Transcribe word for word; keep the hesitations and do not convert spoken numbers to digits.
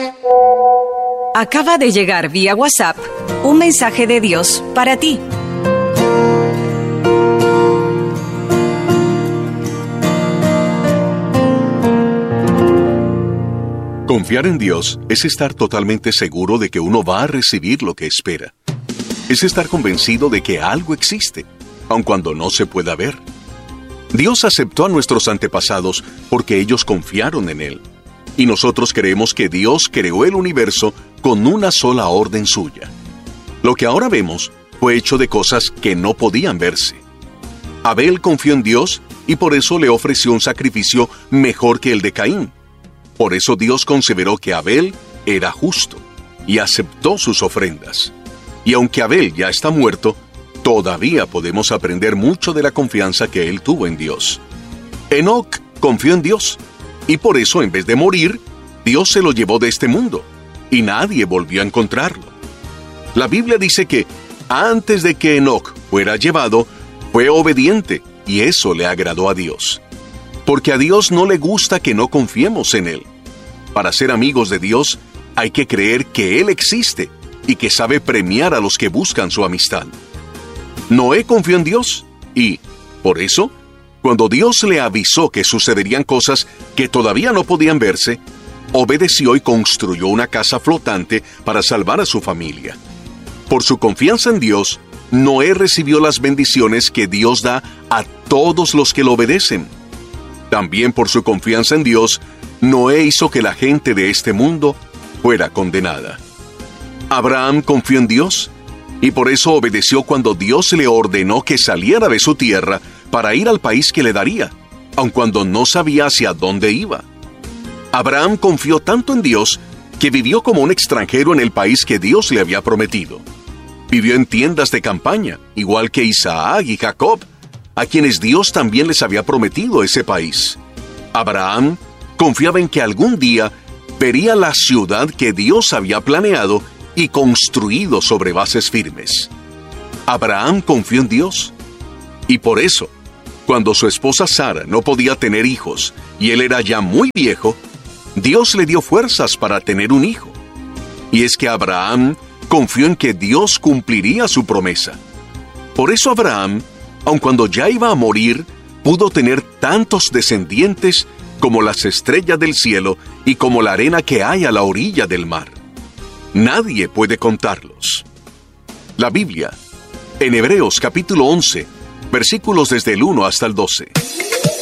Acaba de llegar vía WhatsApp un mensaje de Dios para ti. Confiar en Dios es estar totalmente seguro de que uno va a recibir lo que espera. Es estar convencido de que algo existe, aun cuando no se pueda ver. Dios aceptó a nuestros antepasados porque ellos confiaron en Él. Y nosotros creemos que Dios creó el universo con una sola orden suya. Lo que ahora vemos fue hecho de cosas que no podían verse. Abel confió en Dios y por eso le ofreció un sacrificio mejor que el de Caín. Por eso Dios consideró que Abel era justo y aceptó sus ofrendas. Y aunque Abel ya está muerto, todavía podemos aprender mucho de la confianza que él tuvo en Dios. Enoc confió en Dios, y por eso en vez de morir, Dios se lo llevó de este mundo, y nadie volvió a encontrarlo. La Biblia dice que antes de que Enoc fuera llevado, fue obediente, y eso le agradó a Dios. Porque a Dios no le gusta que no confiemos en Él. Para ser amigos de Dios, hay que creer que Él existe y que sabe premiar a los que buscan su amistad. Noé confió en Dios y, por eso, cuando Dios le avisó que sucederían cosas que todavía no podían verse, obedeció y construyó una casa flotante para salvar a su familia. Por su confianza en Dios, Noé recibió las bendiciones que Dios da a todos los que lo obedecen. También por su confianza en Dios, Noé hizo que la gente de este mundo fuera condenada. Abraham confió en Dios y por eso obedeció cuando Dios le ordenó que saliera de su tierra para ir al país que le daría, aun cuando no sabía hacia dónde iba. Abraham confió tanto en Dios que vivió como un extranjero en el país que Dios le había prometido. Vivió en tiendas de campaña, igual que Isaac y Jacob, a quienes Dios también les había prometido ese país. Abraham confiaba en que algún día vería la ciudad que Dios había planeado y construido sobre bases firmes. Abraham confió en Dios. Y por eso, cuando su esposa Sara no podía tener hijos y él era ya muy viejo, Dios le dio fuerzas para tener un hijo. Y es que Abraham confió en que Dios cumpliría su promesa. Por eso Abraham, aun cuando ya iba a morir, pudo tener tantos descendientes como las estrellas del cielo y como la arena que hay a la orilla del mar. Nadie puede contarlos. La Biblia, en Hebreos capítulo once, versículos desde el uno hasta el doce.